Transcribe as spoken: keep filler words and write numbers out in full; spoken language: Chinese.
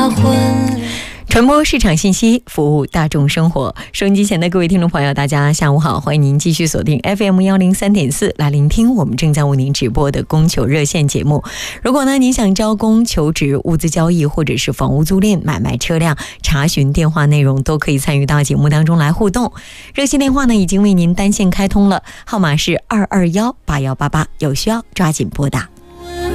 发昏。 传播市场信息，服务大众生活。收音机前的各位听众朋友，大家下午好，欢迎您继续锁定 F M 一零三点四 来聆听我们正在为您直播的供求热线节目。如果呢您想招工、求职、物资交易或者是房屋租赁、买卖车辆，查询电话内容都可以参与到节目当中来互动。热线电话呢已经为您单线开通了，号码是二二幺八幺八八，有需要抓紧拨打。